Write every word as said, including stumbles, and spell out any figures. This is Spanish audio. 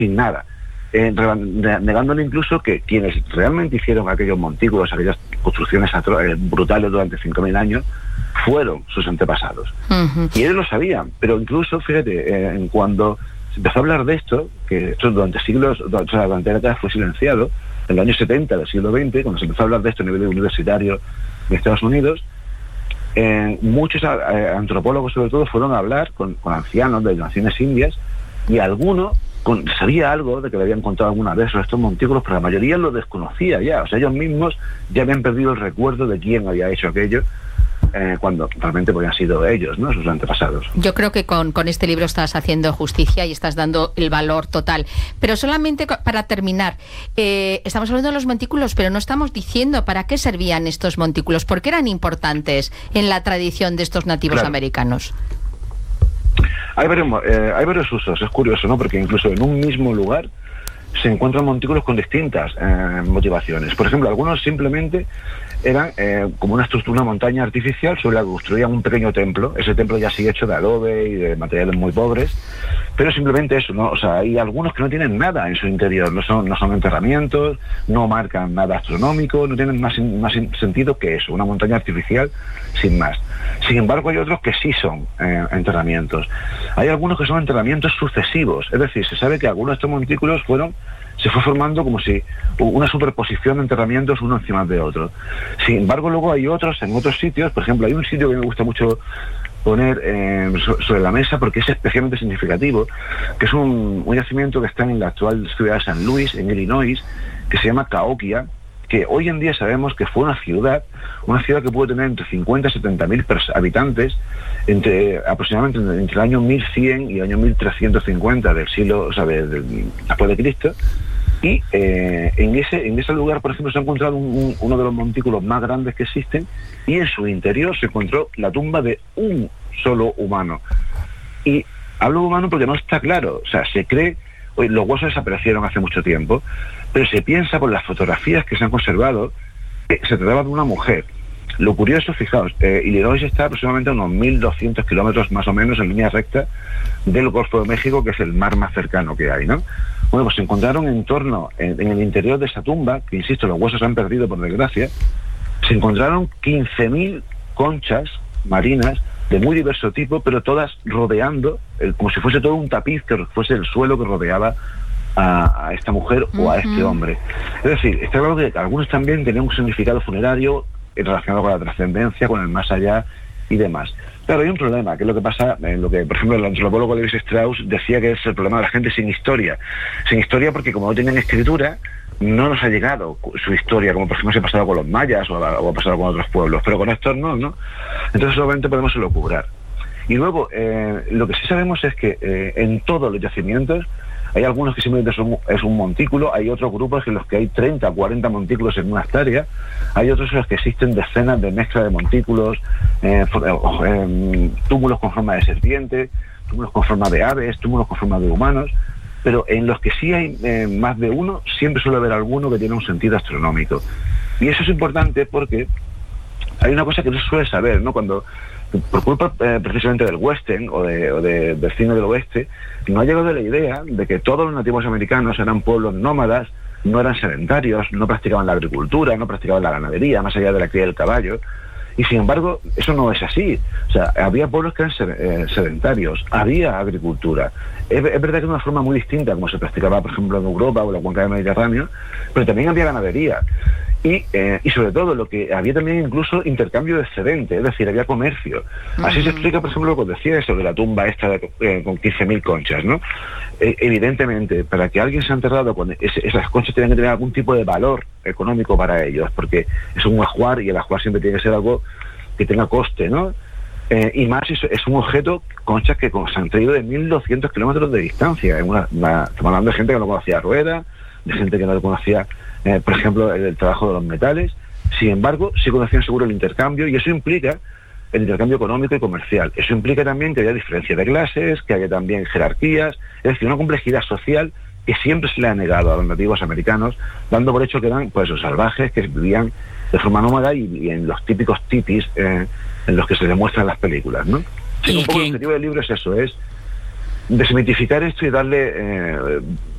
sin nada, eh, negándole incluso que quienes realmente hicieron aquellos montículos, aquellas construcciones eh, brutales durante cinco mil años, fueron sus antepasados. Uh-huh. Y ellos lo sabían, pero incluso, fíjate, eh, en cuando se empezó a hablar de esto, que esto durante siglos, durante, durante décadas fue silenciado, en los años setenta del siglo veinte, cuando se empezó a hablar de esto a nivel universitario de Estados Unidos, eh, muchos eh, antropólogos sobre todo fueron a hablar con, con ancianos de naciones indias, y alguno con, sabía algo de que le habían contado alguna vez sobre estos montículos, pero la mayoría lo desconocía ya, o sea, ellos mismos ya habían perdido el recuerdo de quién había hecho aquello, Eh, cuando realmente podían sido ellos, ¿no?, sus antepasados. Yo creo que con, con este libro estás haciendo justicia y estás dando el valor total. Pero solamente para terminar, eh, estamos hablando de los montículos, pero no estamos diciendo para qué servían estos montículos, por qué eran importantes en la tradición de estos nativos claro. americanos. Hay varios, eh, hay varios usos, es curioso, ¿no?, porque incluso en un mismo lugar se encuentran montículos con distintas eh, motivaciones. Por ejemplo, algunos simplemente eran eh, como una estructura, una montaña artificial sobre la que construían un pequeño templo. Ese templo ya sigue hecho de adobe y de materiales muy pobres, pero simplemente eso, ¿no? O sea, hay algunos que no tienen nada en su interior, no son, no son enterramientos, no marcan nada astronómico, no tienen más, más sentido que eso, una montaña artificial sin más. Sin embargo, hay otros que sí son eh, enterramientos. Hay algunos que son enterramientos sucesivos, es decir, se sabe que algunos de estos montículos fueron se fue formando como si una superposición de enterramientos uno encima de otro. Sin embargo, luego hay otros en otros sitios, por ejemplo, hay un sitio que me gusta mucho poner eh, sobre la mesa porque es especialmente significativo, que es un, un yacimiento que está en la actual ciudad de San Luis, en Illinois, que se llama Cahokia, que hoy en día sabemos que fue una ciudad, una ciudad que puede tener entre cincuenta y setenta mil habitantes, entre aproximadamente entre el año mil cien y el año mil trescientos cincuenta del siglo, o sea, de, de, después de Cristo. Y eh, en ese en ese lugar, por ejemplo, se ha encontrado un, un, uno de los montículos más grandes que existen, y en su interior se encontró la tumba de un solo humano. Y hablo de humano porque no está claro, o sea, se cree, oye, los huesos desaparecieron hace mucho tiempo, pero se piensa por las fotografías que se han conservado que se trataba de una mujer. Lo curioso, fijaos, eh, Illinois está aproximadamente a unos mil doscientos kilómetros más o menos en línea recta del Golfo de México, que es el mar más cercano que hay, ¿no? Bueno, pues se encontraron en torno, en, en el interior de esa tumba, que insisto, los huesos se han perdido por desgracia, se encontraron quince mil conchas marinas de muy diverso tipo, pero todas rodeando, el, como si fuese todo un tapiz que fuese el suelo que rodeaba a, a esta mujer o a este hombre. Es decir, está claro que algunos también tenían un significado funerario relacionado con la trascendencia, con el más allá y demás. Claro, hay un problema, que es lo que pasa en lo que, por ejemplo, el antropólogo Lewis Strauss decía que es el problema de la gente sin historia. Sin historia porque como no tienen escritura, no nos ha llegado su historia, como por ejemplo se ha pasado con los mayas o, o ha pasado con otros pueblos, pero con estos no, ¿no? Entonces solamente podemos elucubrar. Y luego, eh, lo que sí sabemos es que eh, en todos los yacimientos hay algunos que simplemente son, es un montículo, hay otros grupos en los que hay treinta, cuarenta montículos en una hectárea, hay otros en los que existen decenas de mezclas de montículos, eh, eh, túmulos con forma de serpiente, túmulos con forma de aves, túmulos con forma de humanos, pero en los que sí hay eh, más de uno, siempre suele haber alguno que tiene un sentido astronómico. Y eso es importante porque hay una cosa que no se suele saber, ¿no? Cuando, por culpa eh, precisamente del western o, de, o de, del cine del oeste, no ha llegado la idea de que todos los nativos americanos eran pueblos nómadas, no eran sedentarios, no practicaban la agricultura, no practicaban la ganadería, más allá de la cría del caballo. Y sin embargo, eso no es así. O sea, había pueblos que eran sedentarios, había agricultura. Es, es verdad que de una forma muy distinta, como se practicaba, por ejemplo, en Europa o en la cuenca del Mediterráneo, pero también había ganadería. Y, eh, y sobre todo, lo que había también incluso intercambio de excedente, es decir, había comercio. Así uh-huh. se explica, por ejemplo, lo que os decía eso de la tumba esta de, eh, con quince mil conchas, ¿no? Eh, evidentemente, para que alguien se ha enterrado con ese, esas conchas tienen que tener algún tipo de valor económico para ellos, porque es un ajuar y el ajuar siempre tiene que ser algo que tenga coste, ¿no? Eh, y más es, es un objeto, conchas que se han traído de mil doscientos kilómetros de distancia. En una, una, estamos hablando de gente que no conocía rueda, de gente que no conocía, eh, por ejemplo, el, el trabajo de los metales. Sin embargo, sí conocían seguro el intercambio, y eso implica el intercambio económico y comercial. Eso implica también que haya diferencia de clases, que haya también jerarquías, es decir, una complejidad social que siempre se le ha negado a los nativos americanos, dando por hecho que eran pues los salvajes que vivían de forma nómada y, y en los típicos tipis eh, en los que se demuestran las películas, ¿no? Sí, un poco el objetivo del libro es eso, es desmitificar esto y darle eh,